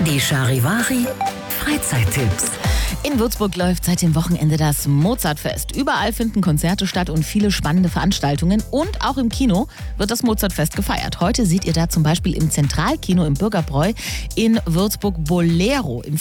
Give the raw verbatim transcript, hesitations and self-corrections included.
Die Charivari Freizeittipps. In Würzburg läuft seit dem Wochenende das Mozartfest. Überall finden Konzerte statt und viele spannende Veranstaltungen. Und auch im Kino wird das Mozartfest gefeiert. Heute seht ihr da zum Beispiel im Zentralkino im Bürgerbräu in Würzburg Bolero im